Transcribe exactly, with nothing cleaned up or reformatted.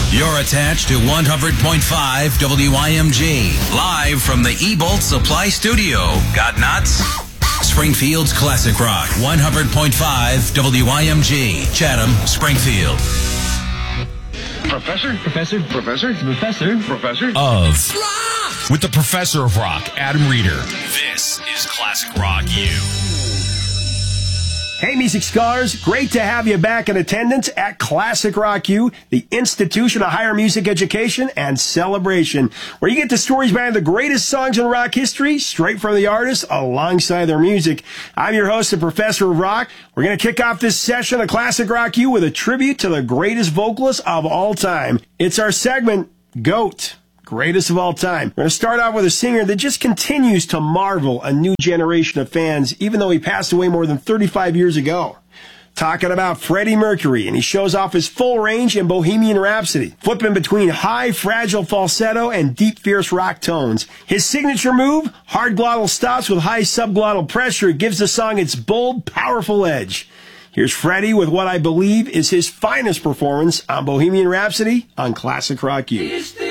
You're attached to one hundred point five W I M G. Live from the E-Bolt Supply Studio. Got nuts? Springfield's Classic Rock. one hundred point five W I M G. Chatham, Springfield. Professor? Professor? Professor? Professor? Professor? Of. With the Professor of Rock, Adam Reeder. This is Classic Rock U. Hey, music scholars, great to have you back in attendance at Classic Rock U, the institution of higher music education and celebration, where you get the stories behind the greatest songs in rock history, straight from the artists, alongside their music. I'm your host, the Professor of Rock. We're going to kick off this session of Classic Rock U with a tribute to the greatest vocalist of all time. It's our segment, GOAT. Greatest of all time. We're going to start off with a singer that just continues to marvel a new generation of fans, even though he passed away more than thirty-five years ago. Talking about Freddie Mercury, and he shows off his full range in Bohemian Rhapsody, flipping between high, fragile falsetto and deep, fierce rock tones. His signature move, hard glottal stops with high subglottal pressure, gives the song its bold, powerful edge. Here's Freddie with what I believe is his finest performance on Bohemian Rhapsody on Classic Rock U.